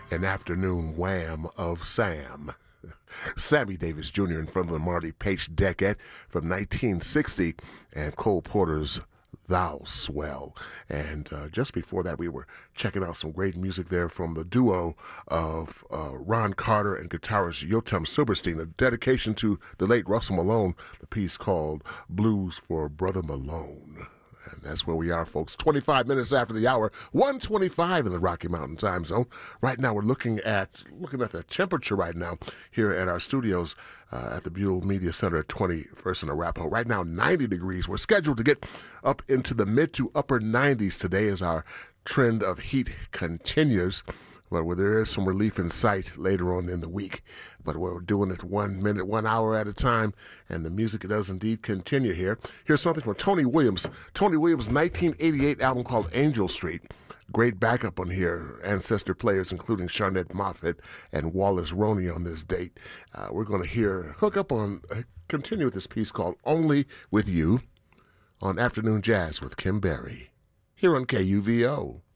An afternoon wham of Sam. Sammy Davis Jr. in front of the Marty Paich decade from 1960 and Cole Porter's Thou Swell. And just before that, we were checking out some great music there from the duo of Ron Carter and guitarist Yotam Silverstein, a dedication to the late Russell Malone, the piece called Blues for Brother Malone. And that's where we are, folks. 25 minutes after the hour, 1:25 in the Rocky Mountain time zone. Right now, we're looking at the temperature right now here at our studios at the Buell Media Center at 21st and Arapahoe. Right now, 90 degrees. We're scheduled to get up into the mid to upper 90s today as our trend of heat continues. But where there is some relief in sight later on in the week. But we're doing it 1 minute, 1 hour at a time, and the music does indeed continue here. Here's something from Tony Williams. Tony Williams' 1988 album called Angel Street. Great backup on here. Ancestor players including Sharnette Moffett and Wallace Roney on this date. We're going to continue with this piece called Only With You on Afternoon Jazz with Kim Berry here on KUVO.